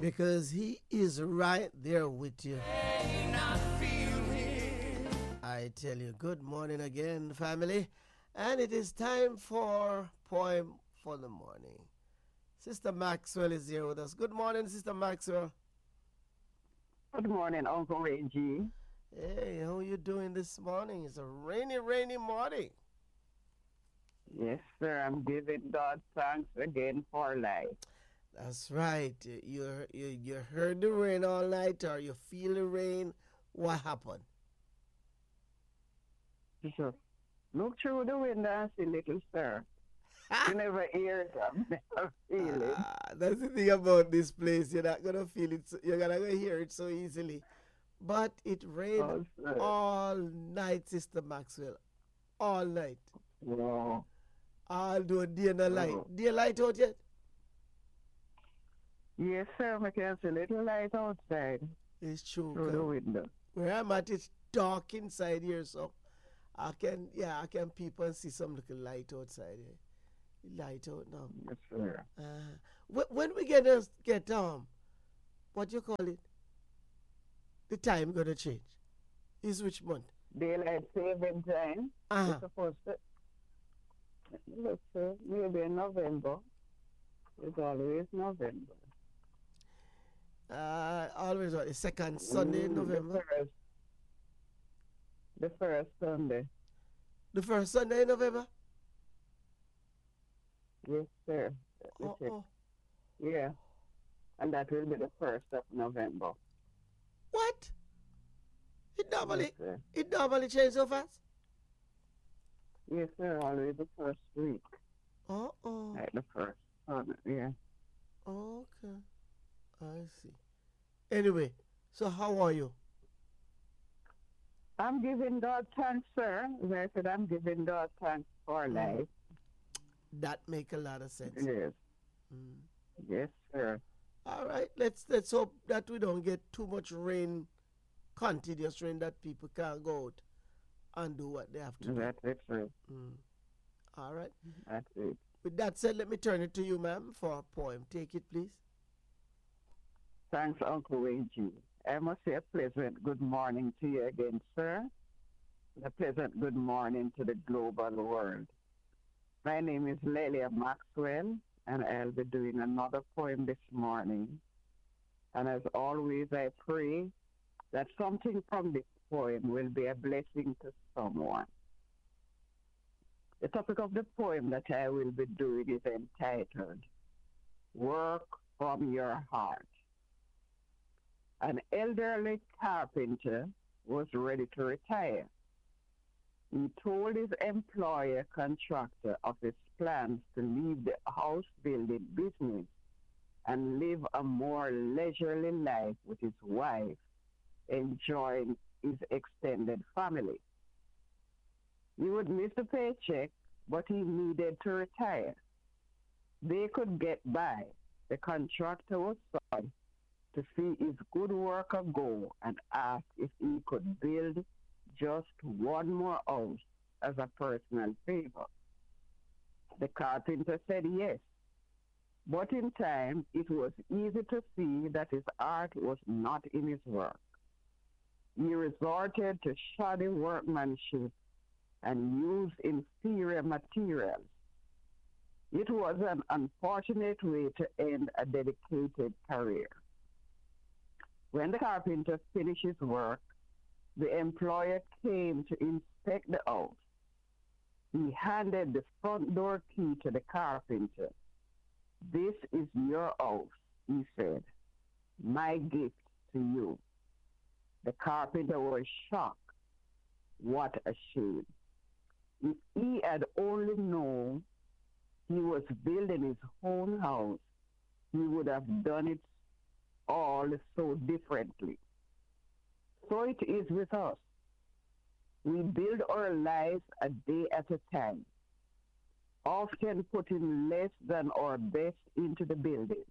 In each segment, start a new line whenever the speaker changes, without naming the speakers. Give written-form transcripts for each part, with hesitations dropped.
because He is right there with you. I tell you, good morning again, family. And it is time for Poem for the Morning. Sister Maxwell is here with us. Good morning, Sister Maxwell.
Good morning, Uncle Reggie.
Hey, how are you doing this morning? It's a rainy, rainy morning.
Yes, sir. I'm giving God thanks again for life.
That's right. You heard the rain all night, or you feel the rain. What happened?
So, look through the window and see, little sir. You never hear it, never feel it.
That's the thing about this place. You're not gonna feel it. You're gonna hear it so easily. But it rained all night, Sister Maxwell. All night.
Wow.
All do day and light. Daylight out yet?
Yes, sir. I can see a little light outside.
It's true.
Through the window.
Where I'm at, it's dark inside here, so I can peep and see some little light outside here. Light out now.
Yes, sir.
When we get what you call it? The time gonna change. Is which month?
Daylight saving time. It's supposed to. Look, sir, maybe in November. It's always November.
Always what? The second Sunday in November?
The first Sunday.
The first Sunday in November?
Yes, sir. Yeah. And that will be the 1st of November.
What? It normally changes so fast?
Yes, sir. Always the first week.
Uh-oh.
Like the first Sunday, yeah.
Okay. I see. Anyway, so how are you?
I'm giving God thanks, sir. As I said, I'm giving God thanks for life.
That make a lot of sense.
Yes. Yes, sir.
All right. Let's hope that we don't get too much rain, continuous rain, that people can't go out and do what they have to do.
That's it, sir.
All right.
That's it.
With that said, let me turn it to you, ma'am, for a poem. Take it, please.
Thanks, Uncle Reggie. I must say a pleasant good morning to you again, sir. A pleasant good morning to the global world. My name is Lelia Maxwell, and I'll be doing another poem this morning. And as always, I pray that something from this poem will be a blessing to someone. The topic of the poem that I will be doing is entitled, Work from Your Heart. An elderly carpenter was ready to retire. He told his employer contractor of his plans to leave the house building business and live a more leisurely life with his wife, enjoying his extended family. He would miss a paycheck, but he needed to retire. They could get by. The contractor was sorry to see his good worker go and asked if he could build just one more house as a personal favor. The carpenter said yes, but in time it was easy to see that his art was not in his work. He resorted to shoddy workmanship and used inferior materials. It was an unfortunate way to end a dedicated career. When the carpenter finished his work, the employer came to inspect the house. He handed the front door key to the carpenter. "This is your house," he said. "My gift to you." The carpenter was shocked. What a shame. If he had only known he was building his own house, he would have done it all so differently. So it is with us. We build our lives a day at a time, often putting less than our best into the building.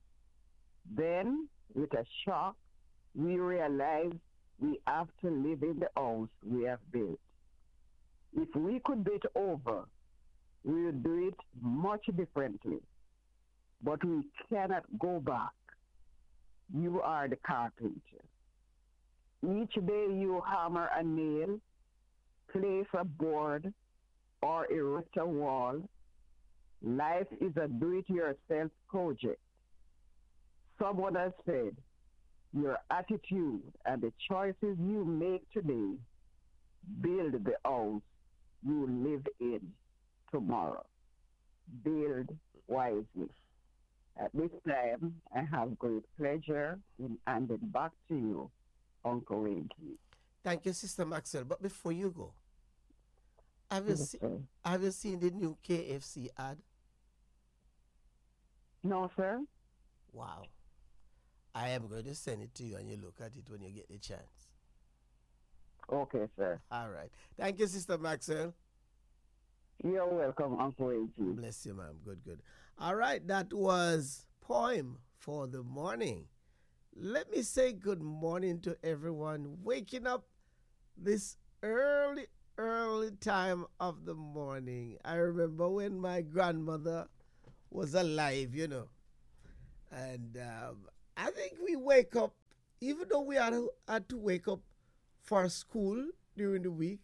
Then, with a shock, we realize we have to live in the house we have built. If we could do it over, we would do it much differently. But we cannot go back. You are the carpenter. Each day you hammer a nail, place a board, or erect a wall. Life is a do-it-yourself project. Someone has said, your attitude and the choices you make today build the house you live in tomorrow. Build wisely. At this time, I have great pleasure in handing back to you, Uncle Winky.
Thank you, Sister Maxwell. But before you go, have you,
Yes,
se-
sir.
have you seen the new KFC ad?
No, sir?
Wow. I am going to send it to you and you look at it when you get the chance.
Okay, sir.
All right. Thank you, Sister Maxwell.
You're welcome, Uncle Winky.
Bless you, ma'am. Good, good. All right. That was Poem for the Morning. Let me say good morning to everyone waking up this early, early time of the morning. I remember when my grandmother was alive, and I think we wake up, even though we had to wake up for school during the week.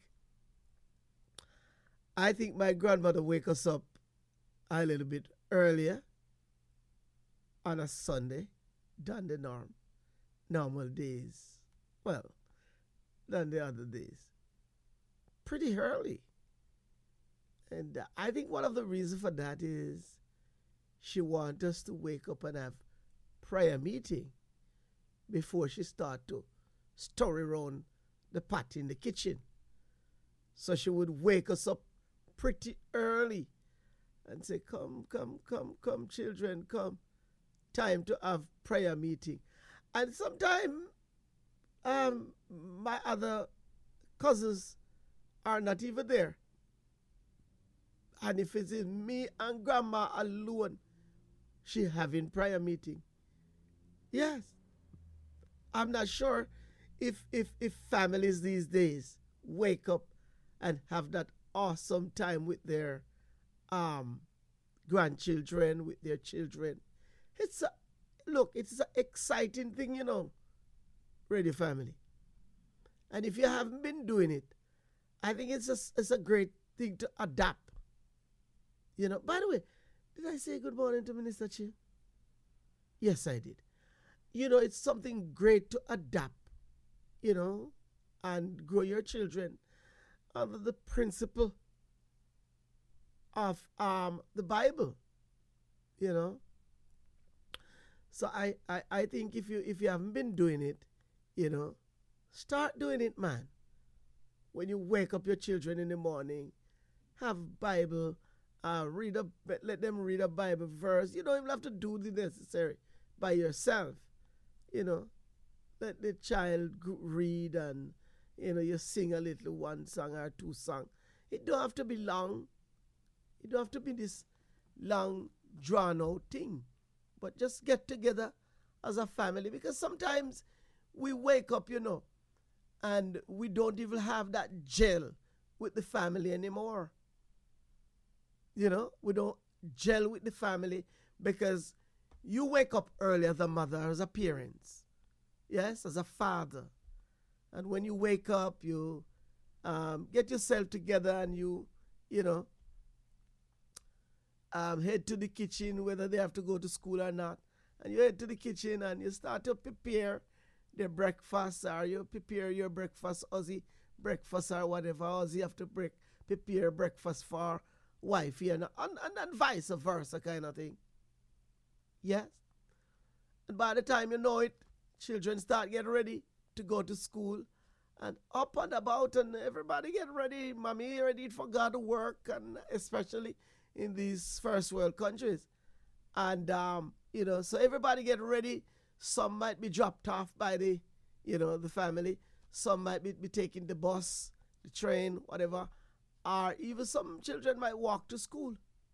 I think my grandmother wake us up a little bit earlier on a Sunday than the normal days. Well, than the other days. Pretty early. And I think one of the reasons for that is she wants us to wake up and have prayer meeting before she start to stir around the pot in the kitchen. So she would wake us up pretty early and say, come, children, come. Time to have prayer meeting. And sometimes my other cousins are not even there. And if it's me and grandma alone, she having prayer meeting. Yes. I'm not sure if families these days wake up and have that awesome time with their grandchildren, with their children. It's an exciting thing, Radio Family. And if you haven't been doing it, I think it's a great thing to adapt. By the way, did I say good morning to Minister Chin? Yes, I did. It's something great to adapt, and grow your children under the principle of the Bible, So I think if you haven't been doing it, start doing it, man. When you wake up your children in the morning, have Bible, let them read a Bible verse. You don't even have to do the necessary by yourself. Let the child read and you sing a little one song or two song. It don't have to be long. It don't have to be this long drawn out thing. But just get together as a family, because sometimes we wake up, and we don't even have that gel with the family anymore. We don't gel with the family because you wake up early as a mother, as a parent, yes, as a father. And when you wake up, you get yourself together and you head to the kitchen, whether they have to go to school or not. And you head to the kitchen and you start to prepare their breakfast, or you prepare your breakfast, Ozzy breakfast or whatever. Ozzy have to prepare breakfast for wifey and vice versa kind of thing. Yes? And by the time you know it, children start getting ready to go to school and up and about, and everybody get ready. Mommy ready for God to work, and especially in these first world countries. And, so everybody get ready. Some might be dropped off by the family. Some might be taking the bus, the train, whatever. Or even some children might walk to school.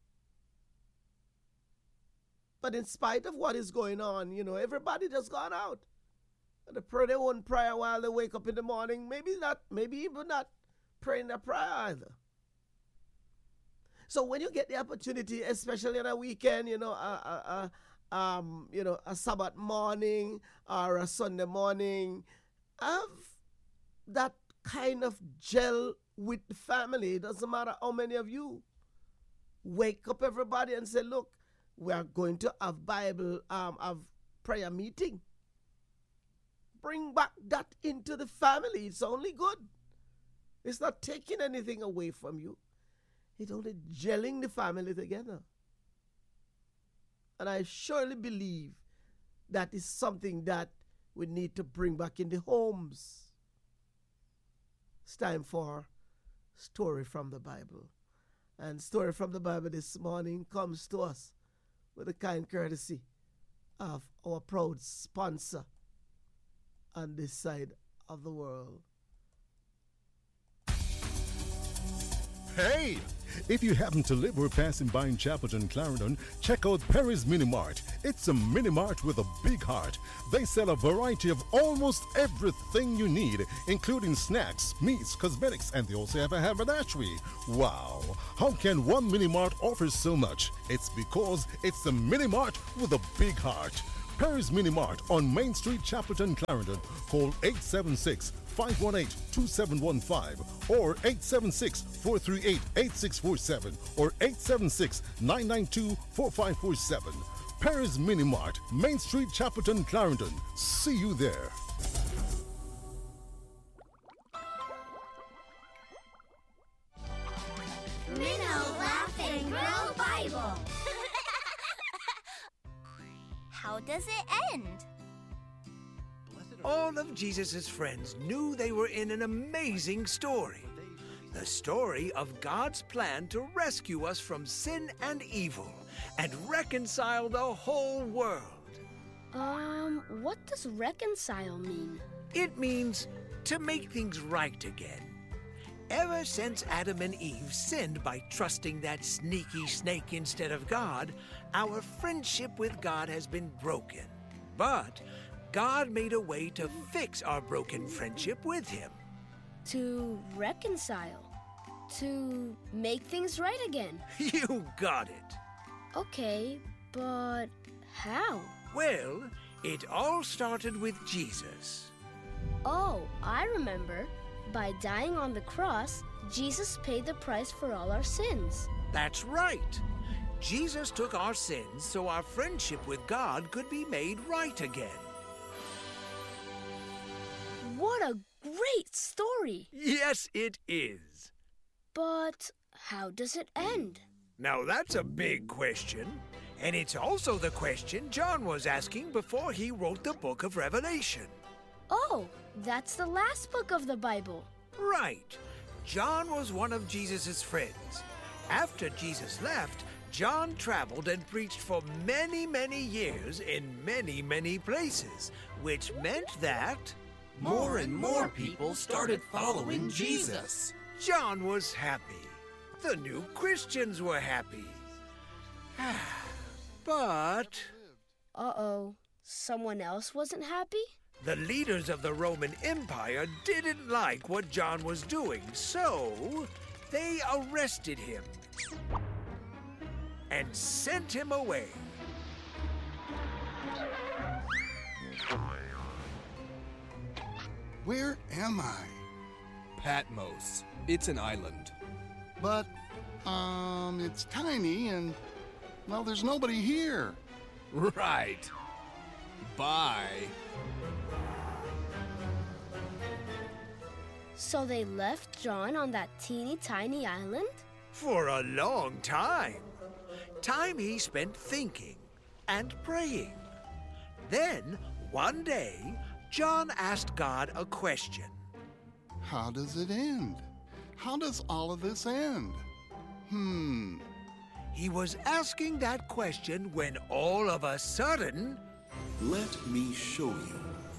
But in spite of what is going on, everybody just gone out. And they pray their own prayer while they wake up in the morning. Maybe even not praying their prayer either. So when you get the opportunity, especially on a weekend, a Sabbath morning or a Sunday morning. Have that kind of gel with the family. It doesn't matter how many of you. Wake up everybody and say, look, we are going to have have prayer meeting. Bring back that into the family. It's only good. It's not taking anything away from you. It's only gelling the family together. And I surely believe that is something that we need to bring back in the homes. It's time for Story from the Bible. And Story from the Bible this morning comes to us with the kind courtesy of our proud sponsor on this side of the world.
Hey! If you happen to live or passing by in Chapelton, Clarendon, check out Perry's Mini Mart. It's a mini mart with a big heart. They sell a variety of almost everything you need, including snacks, meats, cosmetics, and they also have a haberdashery. Wow! How can one mini mart offer so much? It's because it's a mini mart with a big heart. Perry's Mini Mart on Main Street, Chapelton, Clarendon. Call 876-518-2715 or 876-438-8647 or 876-992-4547. Perry's Mini Mart, Main Street, Chapelton, Clarendon. See you there.
Minnow Laugh and Grow Bible. How does it end?
All of Jesus' friends knew they were in an amazing story. The story of God's plan to rescue us from sin and evil and reconcile the whole world.
What does reconcile mean?
It means to make things right again. Ever since Adam and Eve sinned by trusting that sneaky snake instead of God, our friendship with God has been broken. But God made a way to fix our broken friendship with Him.
To reconcile. To make things right again.
You got it.
Okay, but how?
Well, it all started with Jesus.
Oh, I remember. By dying on the cross, Jesus paid the price for all our sins.
That's right. Jesus took our sins so our friendship with God could be made right again.
What a great story!
Yes, it is.
But how does it end?
Now that's a big question. And it's also the question John was asking before he wrote the book of Revelation.
Oh, that's the last book of the Bible.
Right. John was one of Jesus' friends. After Jesus left, John traveled and preached for many, many years in many, many places, which meant that
more and more people started following Jesus.
John was happy. The new Christians were happy. But
Uh-oh, someone else wasn't happy?
the leaders of the Roman Empire didn't like what John was doing, so they arrested him and sent him away.
Where am I?
Patmos. It's an island.
But, it's tiny and, well, there's nobody here.
Right. Bye.
So they left John on that teeny tiny island?
For a long time. Time he spent thinking and praying. Then, one day, John asked God a question.
How does it end? How does all of this end?
He was asking that question when all of a sudden,
Let me show you.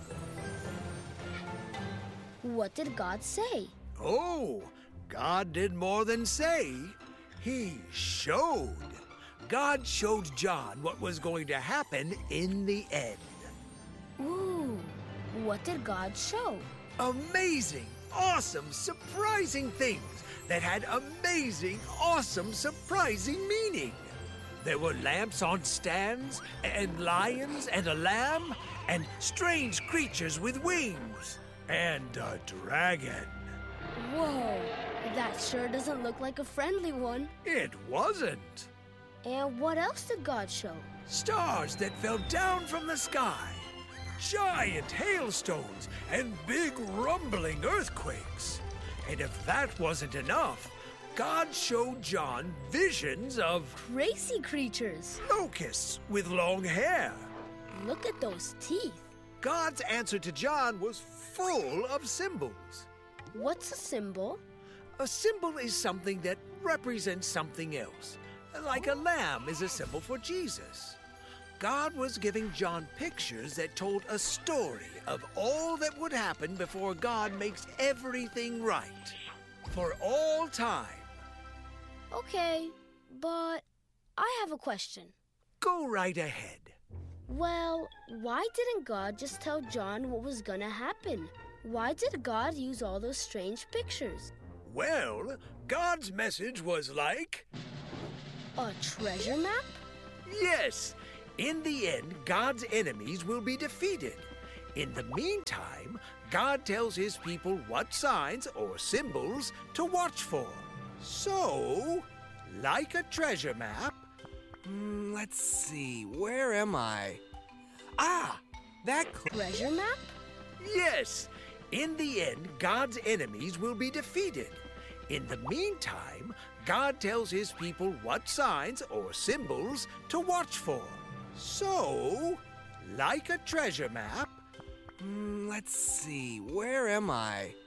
What did God say?
oh, God did more than say. He showed. God showed John what was going to happen in the end.
Ooh, what did God show?
Amazing, awesome, surprising things that had amazing, awesome, surprising meaning. There were lamps on stands, and lions, and a lamb, and strange creatures with wings, and a dragon.
Whoa, that sure doesn't look like a friendly one.
It wasn't.
And what else did God show?
Stars that fell down from the sky, giant hailstones, and big rumbling earthquakes. And if that wasn't enough, God showed John visions of
Crazy creatures.
locusts with long hair.
Look at those teeth.
God's answer to John was full of symbols.
What's a symbol?
A symbol is something that represents something else. Like a lamb is a symbol for Jesus. God was giving John pictures that told a story of all that would happen before God makes everything right. For all time.
Okay, but I have a question.
Go right ahead.
Well, why didn't God just tell John what was gonna happen? Why did God use all those strange pictures?
Well, God's message was like...
A treasure map?
Yes! In the end, God's enemies will be defeated. In the meantime, God tells his people what signs or symbols to watch for. So, like a treasure map...
Let's see, where am I? Ah, that
Treasure map?
Yes! In the end, God's enemies will be defeated. In the meantime, God tells his people what signs or symbols to watch for. So, like a treasure map...
Let's see, where am I?